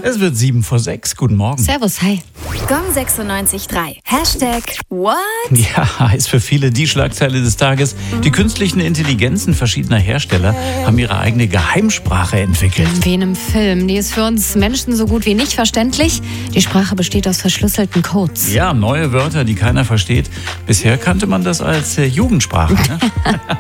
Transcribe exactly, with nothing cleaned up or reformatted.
Es wird sieben vor sechs. Guten Morgen. Servus, hi. Gong sechsundneunzig Komma drei. Hashtag What? Ja, ist für viele die Schlagzeile des Tages. Die künstlichen Intelligenzen verschiedener Hersteller haben ihre eigene Geheimsprache entwickelt. Wie in einem Film. Die ist für uns Menschen so gut wie nicht verständlich. Die Sprache besteht aus verschlüsselten Codes. Ja, neue Wörter, die keiner versteht. Bisher kannte man das als äh, Jugendsprache. Ne?